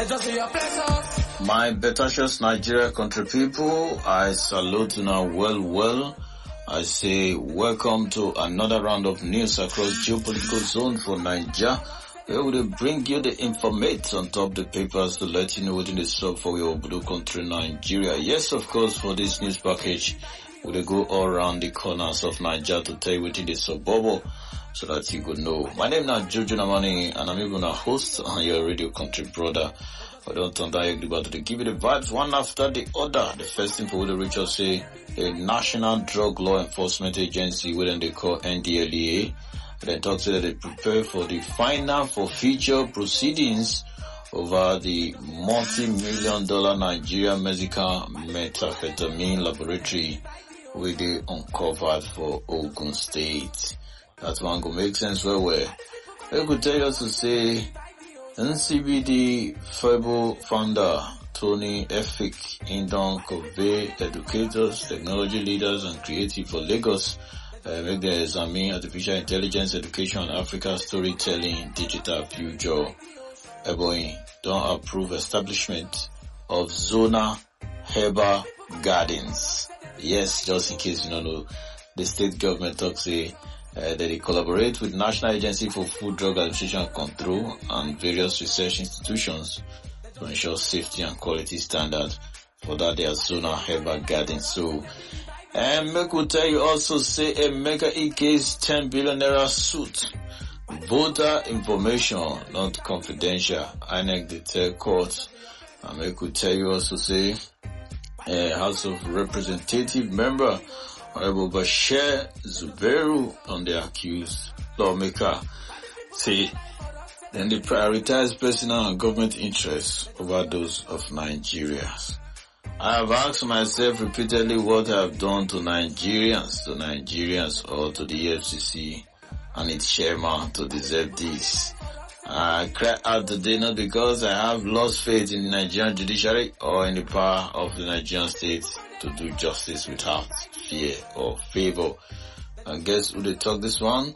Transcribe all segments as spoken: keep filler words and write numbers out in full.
My betacious Nigeria country people, I salute you now well, well. I say welcome to another round of news across geopolitical zone for Nigeria. We will bring you the informate on top the papers to let you know what in the sub for your blue country Nigeria. Yes, of course, for this news package, we will go all around the corners of Nigeria to tell you what in the suburb so that you could know. My name is Jojo Namani and I'm even a host on your radio country brother. I don't turn that about to give you the vibes one after the other. The first thing for the reach us say a National Drug Law Enforcement Agency, within they call N D L E A. They talk to that they prepare for the final for future proceedings over the multi-million dollar Nigeria Mexican methamphetamine laboratory where they uncovered for Ogun State. That one go make sense well well. I could tell you to say N C B D Fable founder Tony Efik Indon convey educators, technology leaders and creative for Lagos uh, make them examine artificial intelligence education and Africa storytelling digital future. Ebony don't approve establishment of Zona Herbal Gardens. Yes, just in case you don't know, the state government talks say Uh, that they collaborate with National Agency for Food, Drug Administration and Control and various research institutions to ensure safety and quality standards for that their Zona Herbal Garden. So, and make will tell you also say a mega e-case ten billion naira suit. Voter information, not confidential. I N E C detail court. And make will tell you also say a House of Representative member Honorable Bashir Zubairu on the accused lawmaker say then they prioritize personal and government interests over those of Nigerians. I have asked myself repeatedly what I have done to Nigerians, to Nigerians or to the E F C C and its chairman to deserve this. I cry out today not because I have lost faith in the Nigerian judiciary or in the power of the Nigerian state to do justice without fear or favor. And guess who they talk this one?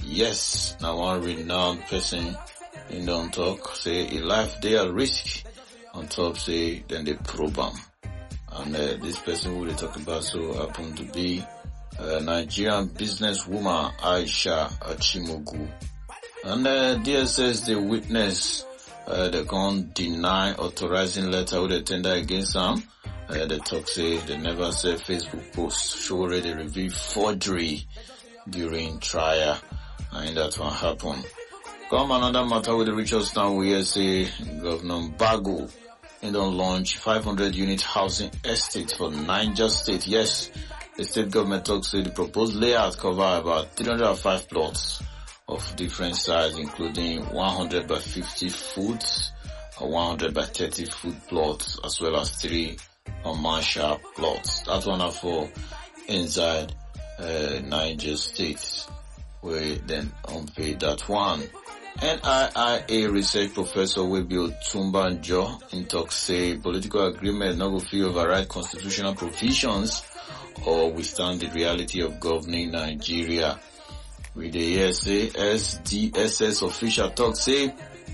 Yes, now one renowned person in don't talk say a life they at risk. On top say then they probe them. And uh, this person who they talk about so happened to be a Nigerian businesswoman Aisha Achimogu. And uh, D S S they witness uh, they can't deny authorizing letter with the tender against them. Uh, the talk say they never said Facebook post show already reveal forgery during trial, and that one happened. Come another matter with the richest now we hear say Governor Bago he don't launch five hundred unit housing estate for Niger State. Yes, the state government talk say the proposed layout cover about three hundred five plots of different size, including one hundred by fifty foot, or one hundred by thirty foot plots, as well as three commercial plots. That one are for inside uh, Niger State, where then unpaid that one. N I I A research professor Webi Otumbanjo in talk say political agreement not go fit override constitutional provisions or withstand the reality of governing Nigeria. With the S A S D S S official talk say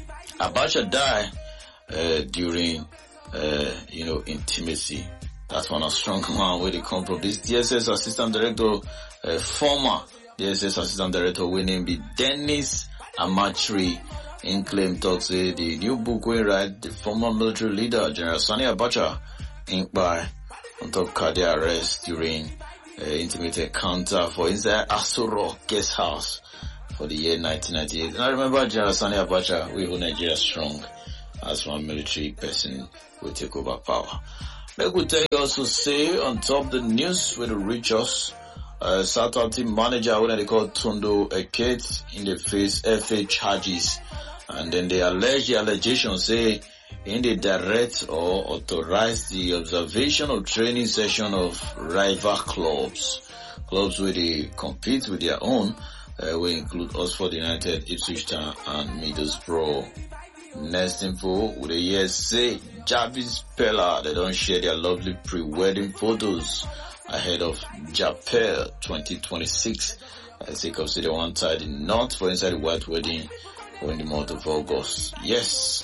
Abacha die uh, during Uh, you know, intimacy. That's one of strong man where they come from. This D S S assistant director, uh, former D S S assistant director, we name be Dennis Amatri. In claim talks say the new book we write the former military leader General Sani Abacha in by on top cardiac arrest during uh, intimate encounter for inside Asoro guest house for the year nineteen ninety-eight. And I remember General Sani Abacha, we hold Nigeria strong. As one military person will take over power. Let me tell you also say on top the news will reach us, uh, South team manager, what they call Tondo Eket in the face F A charges. And then they allege the allegation say in the direct or authorize the observation of training session of rival clubs. Clubs where they compete with their own, uh, will include Oxford United, Ipswich Town and Middlesbrough. Next info, with the year say Jarvis Pella, they don't share their lovely pre-wedding photos ahead of Japel twenty twenty-six. I think I'll see the one tied in knot for inside the white wedding for in the month of August. Yes,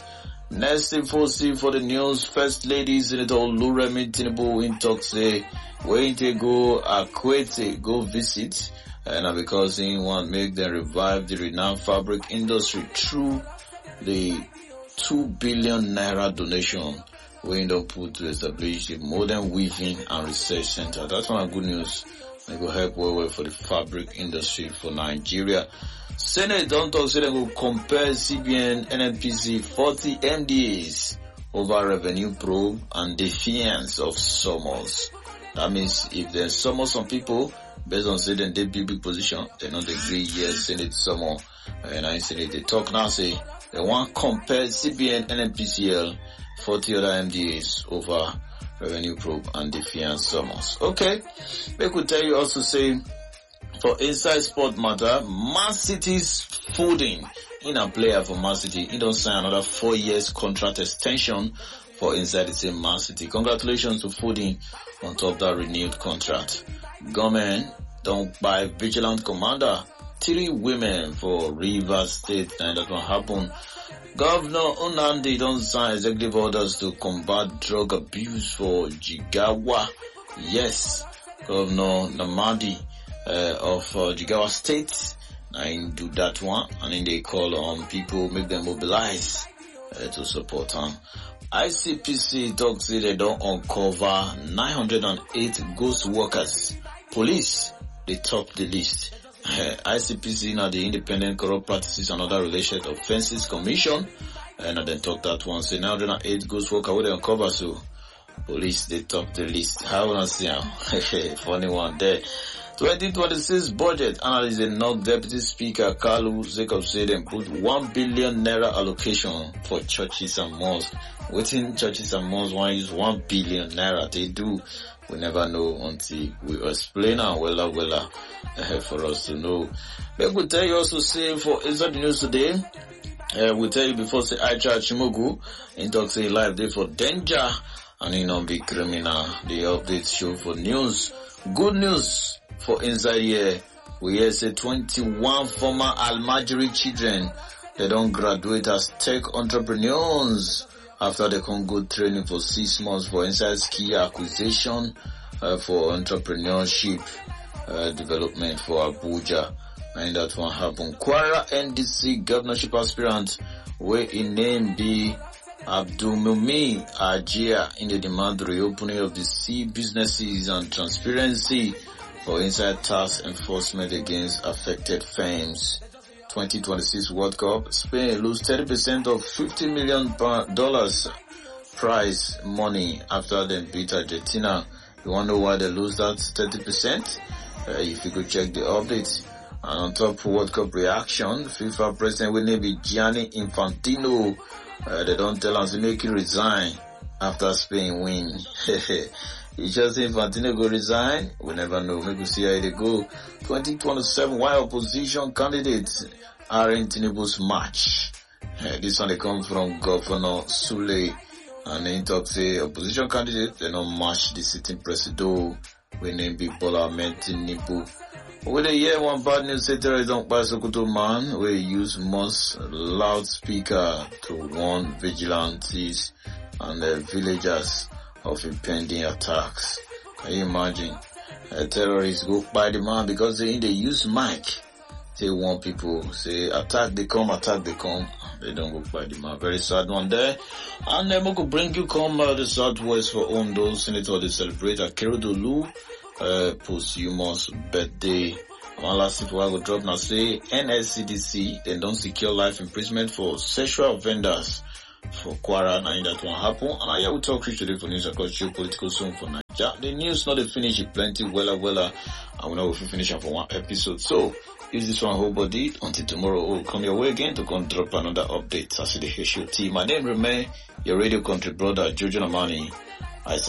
Next info see for the news. First Lady Senator Oluremi Tinubu in talk say where they go Akwete go visit, and because he want make them revive the renowned fabric industry through the two billion naira donation we end up put to establish a modern weaving and research center. That's one good news. It will help well, well for the fabric industry for Nigeria. Senate don't talk, say they will compare C B N, N N P C, forty M D As over revenue probe and defiance of summons. That means if they summon some people, based on say then they big big position, they not agree, yes, Senate summon. And I Senate they talk now, say they want compare C B N, N N P C L, forty other M D As over revenue probe and defiance summons. Okay, they could tell you also say, for inside sport matter, Man City's Foden in a player for Man City. He don't sign another four years contract extension for inside the same Man City. Congratulations to Foden on top of that renewed contract. Government don't buy vigilant commander. Three women for Rivers State, and that will happen. Governor Nnamdi don't sign executive orders to combat drug abuse for Jigawa. Yes, Governor Namadi Uh, of uh, Jigawa State, and do that one, and then they call on people, make them mobilize uh, to support them. I C P C talks say they don't uncover nine hundred eight ghost workers. Police, they top the list. Uh, I C P C now the Independent Corrupt Practices and Other Related Offences Commission, and uh, then talk that one, say nine hundred eight ghost workers will they uncover, so police, they top the list. How wanna see how? Funny one there. twenty twenty-six budget analyst and not Deputy Speaker Kalu Jacob said they put one billion naira allocation for churches and mosques. Within churches and mosques want use one billion naira. They do. We never know until we explain our wella wella uh, for us to know. But we tell you also say for inside the news today, uh, we tell you before say Aicha Chimogu in talk say live day for danger and in non be criminal. The update show for news. Good news. For inside here, we hear say twenty-one former Almajiri children, they don't graduate as tech entrepreneurs after they can go training for six months for inside skill acquisition uh, for entrepreneurship uh, development for Abuja. And that one happened. Kwara N D C governorship aspirant, where in name be Abdulmumi Ajia in the demand reopening of the sea businesses and transparency for inside tax enforcement against affected firms. twenty twenty-six World Cup, Spain lose thirty percent of fifty million dollars prize money after they beat Argentina. You want to know why they lose that thirty percent? Uh, if you could check the updates. And on top of World Cup reaction, FIFA president will be Gianni Infantino. Uh, they don't tell us to make him resign after Spain win. It's just Infantino go resign. We never know. Maybe see how they go. twenty twenty-seven, why opposition candidates are in Tinubu's match. Uh, this one they come from Governor Sule. And they talk say opposition candidates, they don't match the sitting president. We name be Bola Ahmed Tinubu. With a year one bad news, say terrorism by Sokoto man, we use most loudspeaker to warn vigilantes and the villagers of impending attacks. Can you imagine? Uh, terrorists go by the man because they, they use mic. They warn people, say attack they come, attack they come. They don't go by the man. Very sad one there. And then we could bring you come uh, the Southwest for Ondo. Senator they celebrate Akeredolu uh, posthumous birthday. One last thing for I will drop now say N S C D C they don't secure life imprisonment for sexual offenders for Kwara, and that won't happen. And I will talk today for news across geopolitical zone for Nigeria. The news not finish it plenty wella wella, and we know if we finish up for one episode. So use this one whole body until tomorrow we'll come your way again to come drop another update. I see the H O T. My name remain your radio country brother Jojo Namani.